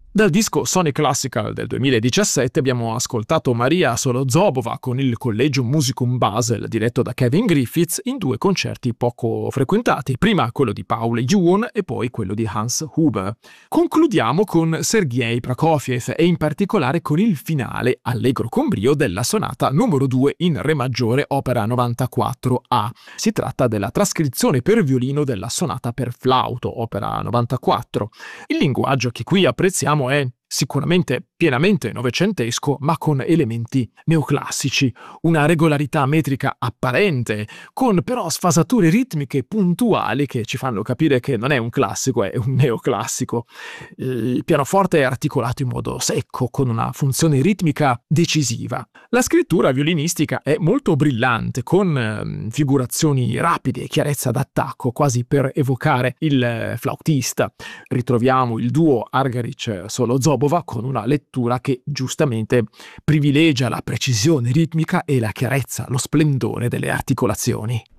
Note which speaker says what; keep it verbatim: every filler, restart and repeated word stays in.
Speaker 1: Dal disco Sony Classical del duemiladiciassette abbiamo ascoltato Maria Solozobova con il Collegium Musicum Basel diretto da Kevin Griffiths in due concerti poco frequentati, prima quello di Paul Ewan e poi quello di Hans Huber. Concludiamo con Sergei Prokofiev e in particolare con il finale allegro con brio della sonata numero due in Re maggiore opera novantaquattro A. Si tratta della trascrizione per violino della sonata per flauto opera novantaquattro. Il linguaggio che qui apprezziamo è sicuramente pienamente novecentesco, ma con elementi neoclassici, una regolarità metrica apparente, con però sfasature ritmiche puntuali che ci fanno capire che non è un classico, è un neoclassico. Il pianoforte è articolato in modo secco, con una funzione ritmica decisiva. La scrittura violinistica è molto brillante, con eh, figurazioni rapide e chiarezza d'attacco, quasi per evocare il eh, flautista. Ritroviamo il duo Argerich-Solozobova con una lettura che giustamente privilegia la precisione ritmica e la chiarezza, lo splendore delle articolazioni.